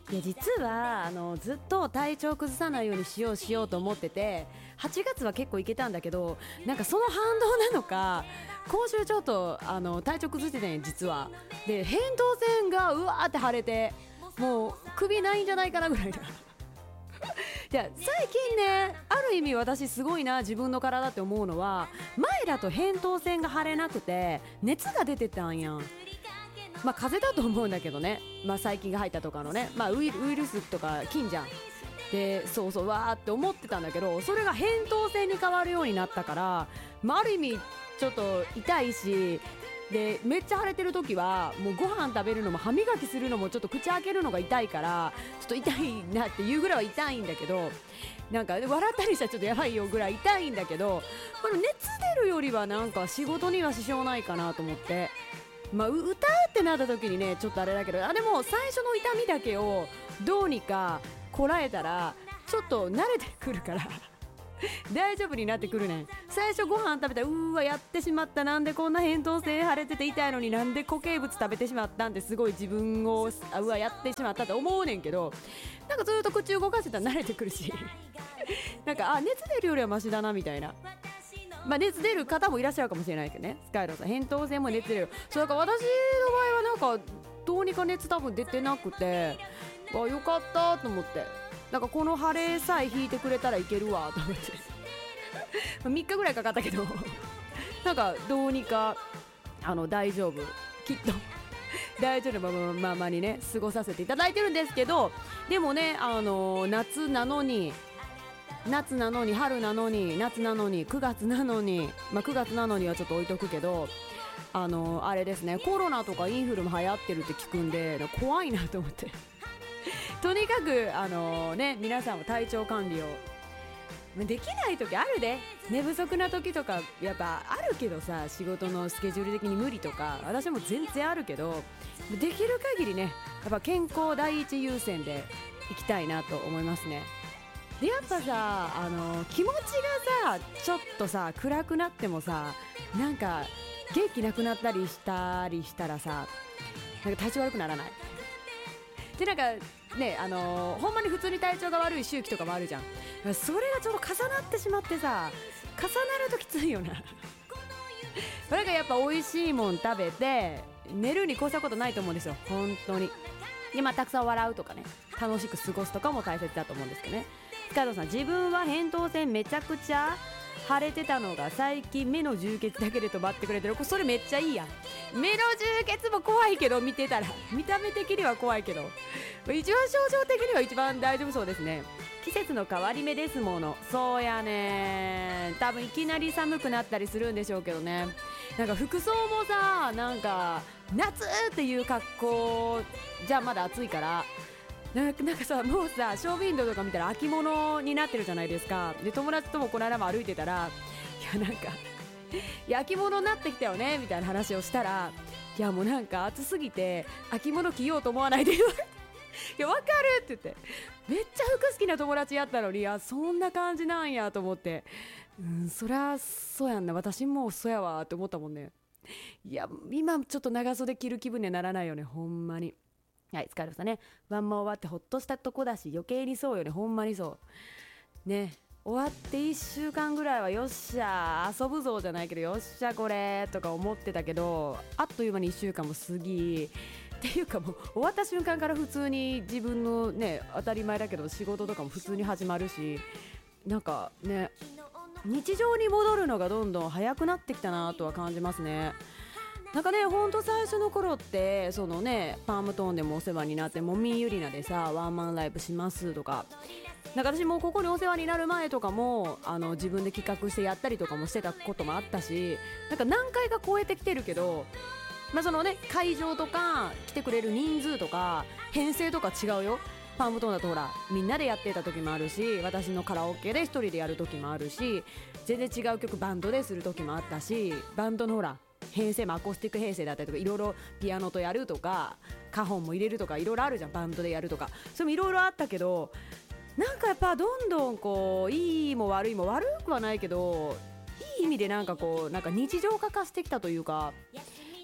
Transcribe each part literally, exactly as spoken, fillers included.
いや実はあのずっと体調崩さないようにしようしようと思ってて、はちがつは結構いけたんだけど、なんかその反動なのか今週ちょっとあの体調崩してて、ね、実はで扁桃腺がうわーって腫れて、もう首ないんじゃないかなぐらいだいや最近ね、ある意味私すごいな自分の体って思うのは、前だと扁桃腺が腫れなくて熱が出てたんやん。まあ風邪だと思うんだけどね、まあ細菌が入ったとかのね、まあウイウイルスとか菌じゃん。でそうそうわーって思ってたんだけど、それが扁桃腺に変わるようになったから、まあ、ある意味ちょっと痛いし、でめっちゃ腫れてる時はもうご飯食べるのも歯磨きするのもちょっと口開けるのが痛いから、ちょっと痛いなっていうぐらいは痛いんだけど、なんか笑ったりしたらちょっとやばいよぐらい痛いんだけど、この熱出るよりはなんか仕事には支障ないかなと思って、まあ、歌うってなった時にねちょっとあれだけど、あでも最初の痛みだけをどうにかこらえたらちょっと慣れてくるから大丈夫になってくるねん。最初ご飯食べたらうーわやってしまった、なんでこんな扁桃腺腫れてて痛いのになんで固形物食べてしまったんってすごい自分をあうわやってしまったって思うねんけど、なんかずっと口動かせたら慣れてくるしなんかあ熱出るよりはマシだなみたいな。まあ、熱出る方もいらっしゃるかもしれないけどね、スカイローさん扁桃腺も熱出るよ。そうだから私の場合はなんかどうにか熱多分出てなくて、あよかったと思って、なんかこの腫れさえ引いてくれたらいけるわと思ってみっかぐらいかかったけどなんかどうにかあの大丈夫、きっと大丈夫なままにね過ごさせていただいてるんですけど、でもねあの夏なのに夏なのに春なのに夏なのにくがつなのに、まあ、くがつなのにはちょっと置いとくけど、あのあれですね、コロナとかインフルも流行ってるって聞くんで怖いなと思ってとにかくあのね皆さんも体調管理を、できない時あるで、寝不足な時とかやっぱあるけどさ、仕事のスケジュール的に無理とか私も全然あるけど、できる限りねやっぱ健康第一優先でいきたいなと思いますね。でやっぱさあの気持ちがさちょっとさ暗くなってもさ、なんか元気なくなったりしたりしたらさ、なんか体調悪くならないで、なんかねあのほんまに普通に体調が悪い周期とかもあるじゃん。それがちょうど重なってしまってさ、重なるときついよななんかやっぱ美味しいもん食べて寝るに越したことないと思うんですよ本当に。でまあたくさん笑うとかね、楽しく過ごすとかも大切だと思うんですけどね。塚藤さん、自分は扁桃腺めちゃくちゃ腫れてたのが最近目の充血だけで止まってくれてる。それめっちゃいいやん。目の充血も怖いけど見てたら見た目的には怖いけど一番症状的には一番大丈夫そうですね。季節の変わり目ですもの。そうやね、多分いきなり寒くなったりするんでしょうけどね。なんか服装もさ、なんか夏っていう格好じゃまだ暑いからなんか、なんかさもうさショーウィンドウとか見たら秋物になってるじゃないですか。で友達ともこの間も歩いてたら、いやなんかいや秋物になってきたよねみたいな話をしたら、いやもうなんか暑すぎて秋物着ようと思わないで言われていやわかるって言って、めっちゃ服好きな友達やったのに、いやそんな感じなんやと思って、うん、そりゃそうやんな、私もそうやわって思ったもんね。いや今ちょっと長袖着る気分にはならないよねほんまに。はい、疲れましたね。ワンマン終わってほっとしたとこだし余計にそうよね、ほんまにそうね。終わっていっしゅうかんぐらいはよっしゃ遊ぶぞじゃないけどよっしゃこれとか思ってたけど、あっという間にいっしゅうかんも過ぎっていうか、もう終わった瞬間から普通に自分のね当たり前だけど仕事とかも普通に始まるし、なんかね日常に戻るのがどんどん早くなってきたなとは感じますね。なんかねほんと最初の頃ってそのねパームトーンでもお世話になってもみゆりなでさワンマンライブしますとか、なんか私もここにお世話になる前とかもあの自分で企画してやったりとかもしてたこともあったし、なんか何回か超えてきてるけど、まあそのね会場とか来てくれる人数とか編成とか違うよ。パームトーンだとほらみんなでやってた時もあるし、私のカラオケで一人でやる時もあるし、全然違う曲バンドでする時もあったし、バンドのほら編成もアコースティック編成だったりとかいろいろピアノとやるとかカホンも入れるとかいろいろあるじゃん、バンドでやるとかそれもいろいろあったけど、なんかやっぱどんどんこういいも悪いも悪くはないけどいい意味でなんかこうなんか日常化化してきたというか、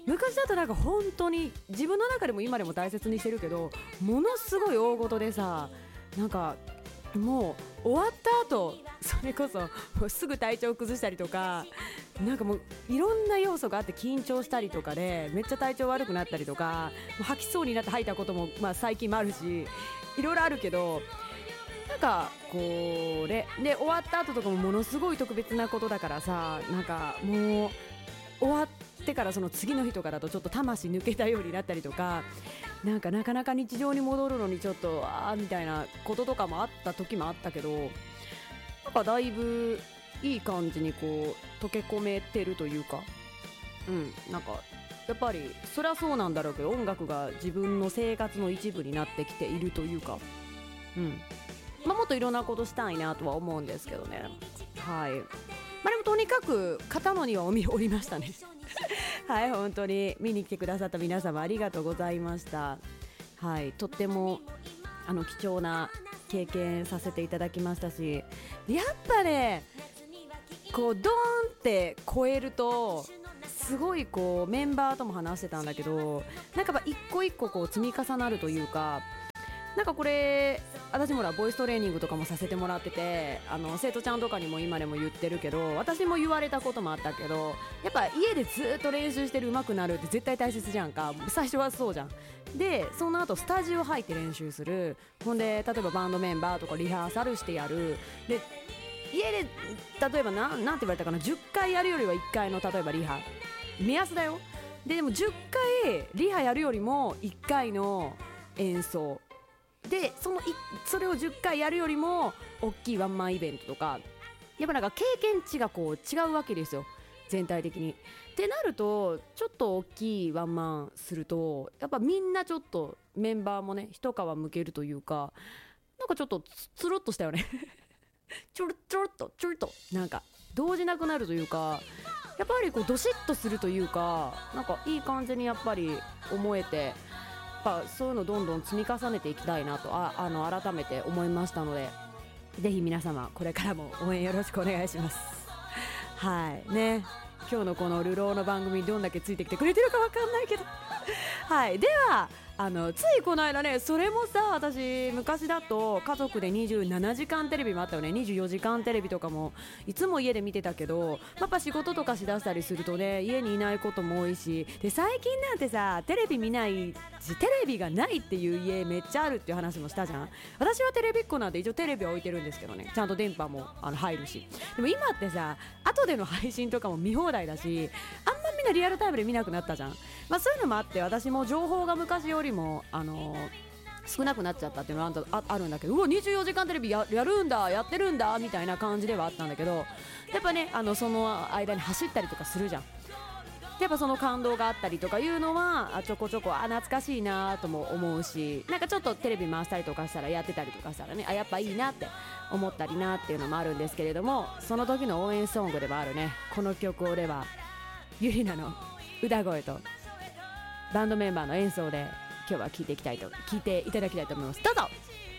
昔だとなんか本当に自分の中でも今でも大切にしてるけど、ものすごい大事でさ、なんかもう終わった後それこそもうすぐ体調崩したりとか、なんかもういろんな要素があって緊張したりとかでめっちゃ体調悪くなったりとか、もう吐きそうになって吐いたこともまあ最近もあるし、いろいろあるけど、なんかこれで終わった後とかもものすごい特別なことだからさ、なんかもう終わってからその次の日とかだとちょっと魂抜けたようになったりとか、なんかなかなか日常に戻るのにちょっとあーみたいなこととかもあった時もあったけど、なんかだいぶいい感じにこう溶け込めてるというか、うんなんかやっぱりそりゃそうなんだろうけど、音楽が自分の生活の一部になってきているというか、うんまあ、もっといろんなことしたいなとは思うんですけどね。はい、まあ、でもとにかく片野にはお見おりましたねはい本当に見に来てくださった皆様ありがとうございました。はい、とってもあの貴重な経験させていただきましたし、やっぱねこうドーンって超えるとすごいこうメンバーとも話してたんだけど、なんかやっぱ一個一個こう積み重なるというか、なんかこれ私もらボイストレーニングとかもさせてもらってて、あの生徒ちゃんとかにも今でも言ってるけど、私も言われたこともあったけど、やっぱ家でずっと練習してる上手くなるって絶対大切じゃんか。最初はそうじゃん。でその後スタジオ入って練習する、ほんで例えばバンドメンバーとかリハーサルしてやる、で家で例えばななんて言われたかな、じゅっかいやるよりはいっかいの例えばリハ目安だよ。ででもじゅっかいリハやるよりもいっかいの演奏で、そのいそれをじゅっかいやるよりも大きいワンマンイベントとか、やっぱなんか経験値がこう違うわけですよ全体的に。ってなるとちょっと大きいワンマンするとやっぱみんなちょっとメンバーもね一皮むけるというか、なんかちょっとつつるっとしたよねちょろちょろっとちょろっとなんか動じなくなるというか、やっぱりこうドシッとするというか、なんかいい感じにやっぱり思えて、やっぱそういうのどんどん積み重ねていきたいなとああの改めて思いましたので、ぜひ皆様これからも応援よろしくお願いしますはいね、今日のこの流浪の番組どんだけついてきてくれてるかわかんないけどはいではあのついこの間ね、それもさ私昔だと家族でにじゅうななじかんテレビもあったよね。にじゅうよじかんテレビとかもいつも家で見てたけど、やっぱ仕事とかしだしたりするとね家にいないことも多いし、で最近なんてさテレビ見ないしテレビがないっていう家めっちゃあるっていう話もしたじゃん。私はテレビっ子なんで一応テレビは置いてるんですけどね、ちゃんと電波もあの入るし。でも今ってさ後での配信とかも見放題だし、あんまみんなリアルタイムで見なくなったじゃん。まあそういうのもあって私も情報が昔よりもあのー、少なくなっちゃったっていうのは あ, あるんだけど、うわにじゅうよじかんテレビ や, やるんだやってるんだみたいな感じではあったんだけど、やっぱねあのその間に走ったりとかするじゃん。やっぱその感動があったりとかいうのはあちょこちょこあ懐かしいなとも思うし、なんかちょっとテレビ回したりとかしたらやってたりとかしたらね、あやっぱいいなって思ったりなっていうのもあるんですけれども、その時の応援ソングでもあるねこの曲をではゆりなの歌声とバンドメンバーの演奏で今日は聴いていきたいと聴いていただきたいと思います。どうぞ。